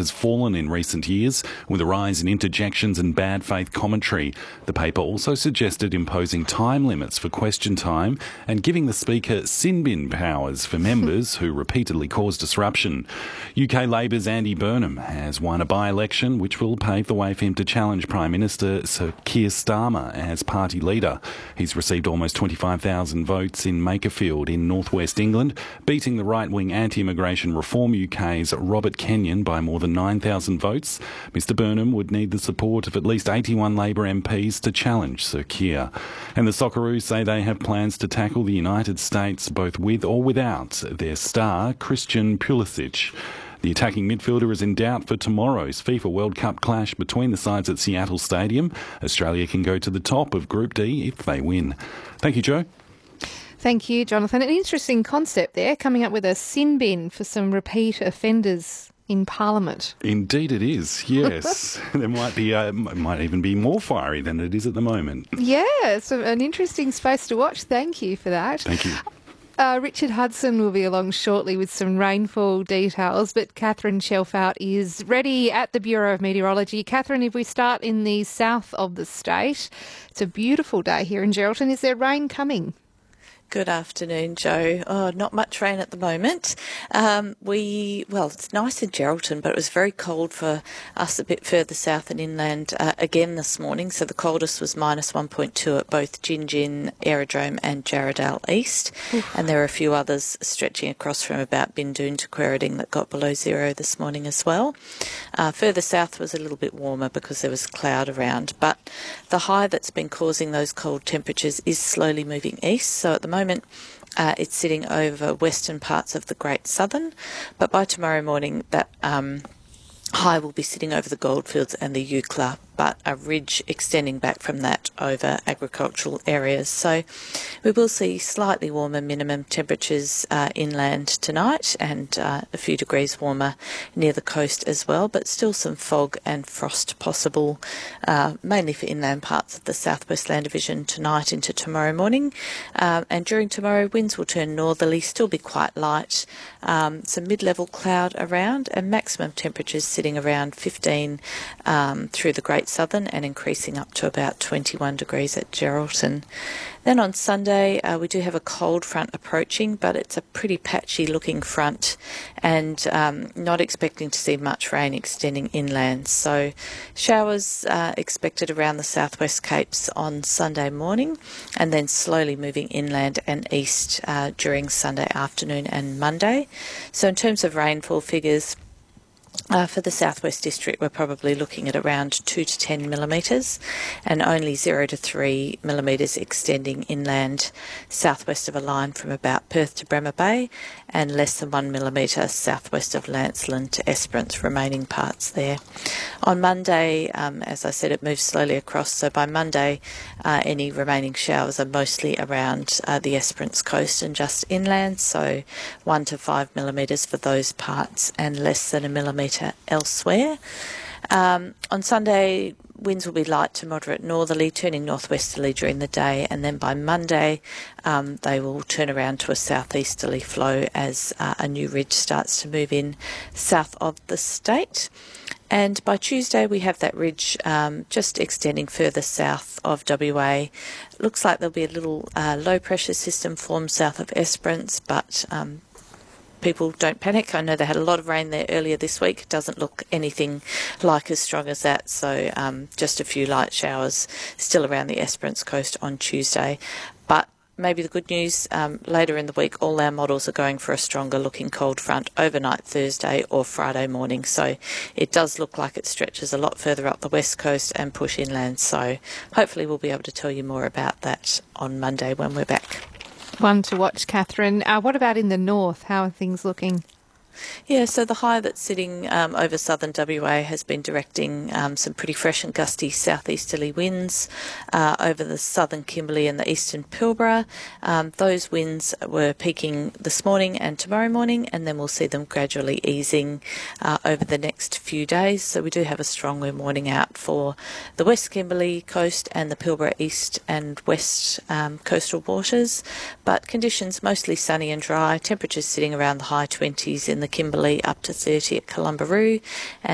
has fallen in recent years, with a rise in interjections and bad faith commentary. The paper also suggested imposing time limits for question time and giving the Speaker sin bin powers for members who repeatedly cause disruption. UK Labor's Andy Burnham has won a by-election which will pave the way for him to challenge Prime Minister Sir Keir Starmer as party leader. He's received almost 25,000 votes in Makerfield in northwest England, beating the right-wing Anti-Immigration Reform UK's Robert Kenyon by more than 9,000 votes. Mr Burnham would need the support of at least 81 Labor MPs to challenge Sir Keir. And the Socceroos say they have plans to tackle the United States both with or without their star, Christian Pulisic. The attacking midfielder is in doubt for tomorrow's FIFA World Cup clash between the sides at Seattle Stadium. Australia can go to the top of Group D if they win. Thank you, Joe. Thank you, Jonathan. An interesting concept there, coming up with a sin bin for some repeat offenders in Parliament. Indeed it is, yes. There might be, might even be more fiery than it is at the moment. Yeah, it's an interesting space to watch. Thank you for that. Thank you. Richard Hudson will be along shortly with some rainfall details, but Catherine Shelfout is ready at the Bureau of Meteorology. Catherine, if we start in the south of the state, it's a beautiful day here in Geraldton. Is there rain coming? Good afternoon, Joe. Oh, not much rain at the moment. It's nice in Geraldton, but it was very cold for us a bit further south and inland again this morning. So the coldest was minus 1.2 at both Gin, Aerodrome and Jarrahdale East. Oof. And there are a few others stretching across from about Bindoon to Quairading that got below zero this morning as well. Further south was a little bit warmer because there was cloud around, but the high that's been causing those cold temperatures is slowly moving east. So at the moment, it's sitting over western parts of the Great Southern, but by tomorrow morning that high will be sitting over the Goldfields and the Eucla, but a ridge extending back from that over agricultural areas. So we will see slightly warmer minimum temperatures inland tonight and a few degrees warmer near the coast as well, but still some fog and frost possible, mainly for inland parts of the southwest land division tonight into tomorrow morning. And during tomorrow, winds will turn northerly, still be quite light, some mid-level cloud around, and maximum temperatures sitting around 15 through the Great Southern and increasing up to about 21 degrees at Geraldton. Then on Sunday we do have a cold front approaching, but it's a pretty patchy looking front and not expecting to see much rain extending inland. So showers expected around the southwest Capes on Sunday morning and then slowly moving inland and east during Sunday afternoon and Monday. So in terms of rainfall figures, for the Southwest District, we're probably looking at around 2 to 10 millimetres and only 0 to 3 millimetres extending inland southwest of a line from about Perth to Bremer Bay and less than 1 millimetre southwest of Lancelin to Esperance, remaining parts there. On Monday, as I said, it moves slowly across, so by Monday any remaining showers are mostly around the Esperance coast and just inland, so 1 to 5 millimetres for those parts and less than a millimetre elsewhere. On Sunday, winds will be light to moderate northerly, turning northwesterly during the day, and then by Monday they will turn around to a southeasterly flow as a new ridge starts to move in south of the state. And by Tuesday we have that ridge just extending further south of WA. Looks like there'll be a little low pressure system formed south of Esperance, but people don't panic. I know they had a lot of rain there earlier this week. It doesn't look anything like as strong as that, so just a few light showers still around the Esperance coast on Tuesday. But maybe the good news, later in the week all our models are going for a stronger looking cold front overnight Thursday or Friday morning, so it does look like it stretches a lot further up the west coast and push inland, so hopefully we'll be able to tell you more about that on Monday when we're back. One to watch, Catherine. What about in the north? How are things looking? Yeah, so the high that's sitting over southern WA has been directing some pretty fresh and gusty southeasterly winds over the southern Kimberley and the eastern Pilbara. Those winds were peaking this morning and tomorrow morning, and then we'll see them gradually easing over the next few days. So we do have a strong wind warning out for the West Kimberley coast and the Pilbara east and west coastal waters, but conditions mostly sunny and dry, temperatures sitting around the high 20s in the Kimberley, up to 30 at Columbaroo, and